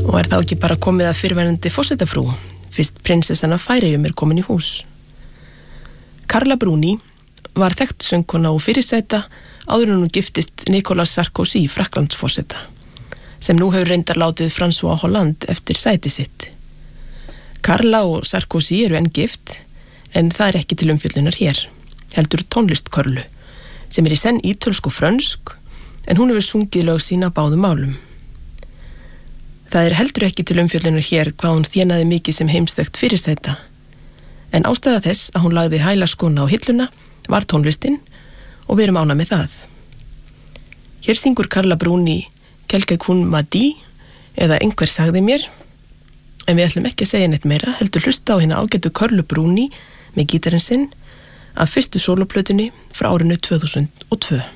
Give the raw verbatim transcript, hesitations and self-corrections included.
Og er þá ekki bara komið að fyrrverandi forsetafrú, fyrst prinsessan af Færeyjum er komin í hús. Carla Bruni var þekkt söngkona og fyrirsæta áður en hún giftist Nicolas Sarkozy, Frakklandsforseta, sem nú hefur reyndar látið François Hollande eftir sæti sitt. Carla og Sarkozy eru enn gift, en það er ekki til umfjöllunar hér, heldur tónlistkörlu, sem er í senn ítölsk og frönsk, en hún hefur sungið lög sína á báðum málum. Það er heldur ekki til umfjöllunar hér hvað hún þénaði mikið sem heimstækt fyrirsæta, en ástæða þess að hún lagði hælaskóna á hilluna var tónlistin og við erum ánægð með það. Hér syngur Carla Bruni Quelqu'un kun m'a dit eða Einhver sagði mér, en við ætlum ekki að segja neitt meira, heldur hlusta á hérna ágætu Carla Bruni með gítarinn sinn af fyrstu sóloplötunni frá árinu tvö þúsund og tvö.